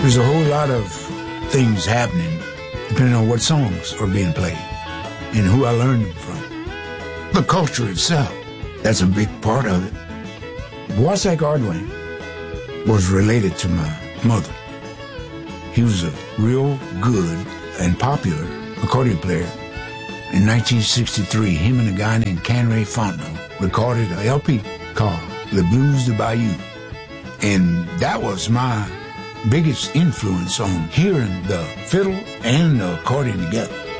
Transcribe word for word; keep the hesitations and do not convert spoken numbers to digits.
There's a whole lot of things happening depending on what songs are being played and who I learned them from. The culture itself, that's a big part of it. Boissac Hardway was related to my mother. He was a real good and popular accordion player. In nineteen sixty-three, him and a guy named Canray Fontenot recorded an L P called The Blues du Bayou. And that was my biggest influence on hearing the fiddle and the accordion together.